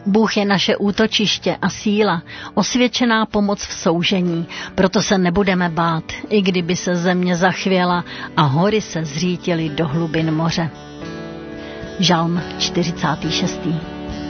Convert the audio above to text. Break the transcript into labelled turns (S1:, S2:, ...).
S1: Bůh je naše útočiště a síla, osvědčená pomoc v soužení, proto se nebudeme bát, i kdyby se země zachvěla a hory se zřítily do hlubin moře. Žalm 46.